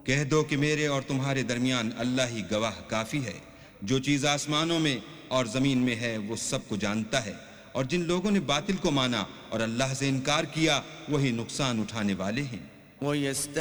कह दो कि मेरे और तुम्हारे दरमियान अल्लाह ही गवाह काफ़ी है। जो चीज़ आसमानों में और ज़मीन में है वो सबको जानता है। और जिन लोगों ने बातिल को माना और अल्लाह से इनकार किया वही नुकसान उठाने वाले हैं।